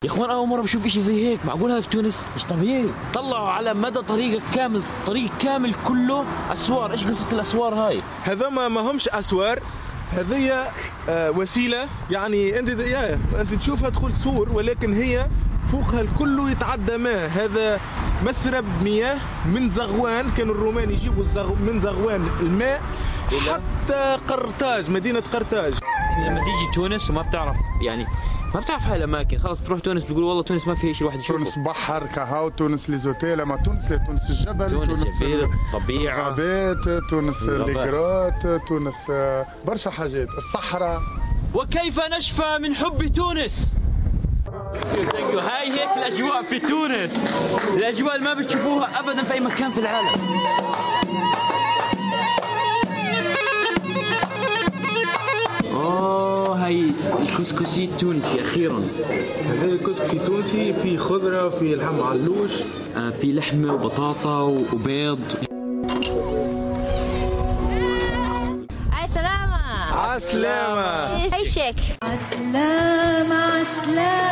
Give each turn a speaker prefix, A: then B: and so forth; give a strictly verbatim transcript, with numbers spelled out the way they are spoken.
A: يا اخوان اول مره بشوف اشي زي هيك، معقول هذا في تونس؟ مش طبيعي. طلعوا على مدى طريقك كامل، طريق كامل كله اسوار. ايش قصه الاسوار هاي؟
B: هذا ما, ما همش اسوار، هذه آه وسيله. يعني انت يا انت تشوفها تقول سور، ولكن هي فوقها الكل يتعدى ماء. هذا مسرب مياه من زغوان، كانوا الرومان يجيبوا الزغ... من زغوان الماء حتى قرطاج، مدينه قرطاج.
A: لما تيجي تونس وما بتعرف يعني ما بتعرف هاي الاماكن، خلص تروح تونس بيقول والله تونس ما فيها شيء واحد يشوفه.
C: تونس بحر كهو، تونس ليزوتيل، اما تونس تونس الجبل،
A: تونس,
C: تونس
A: جبال الطبيعه،
C: الغابات، تونس الإجرات، تونس برشا حاجات، الصحراء.
A: وكيف نشفى من حب تونس؟ هاي هيك الاجواء في تونس، الاجواء اللي ما بتشوفوها ابدا في اي مكان في العالم. اوه هاي الكسكسي التونسي اخيرا.
B: هذا الكسكسي التونسي فيه خضره وفيه لحم علوش،
A: آه في لحمه وبطاطا وبيض.
D: عالسلامة.
B: عالسلامة.
D: عيشك.
E: عالسلامة عالسلامة.